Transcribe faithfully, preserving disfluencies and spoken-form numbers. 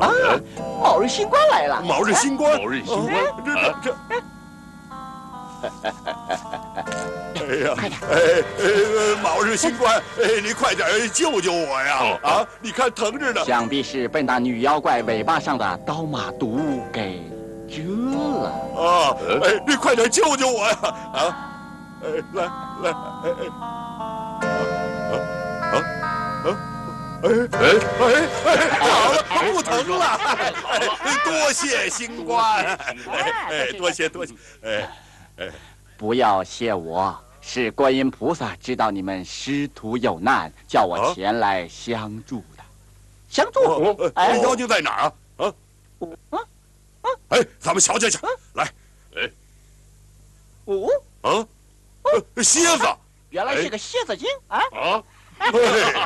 啊，卯日星官来了！ 卯日星官， 卯日星官， 这这这。 哎呀， 快点！ 哎呃，卯日星官，哎，你快点救救我呀！啊，你看疼着呢。 想必是被那女妖怪尾巴上的刀马毒给蛰了。 啊，哎，你快点救救我呀！啊，哎，来来，哎哎，啊啊啊！哎哎哎哎，好了，不疼了。 好了， 多谢星官，哎，多谢多谢，哎哎。 不要谢我，是观音菩萨知道你们师徒有难，叫我前来相助的。相助？ 哎，妖精在哪儿啊？啊？ 啊啊！哎，咱们瞧瞧去，来，哎， 哦啊，蝎子， 原来是个蝎子精啊！ 啊，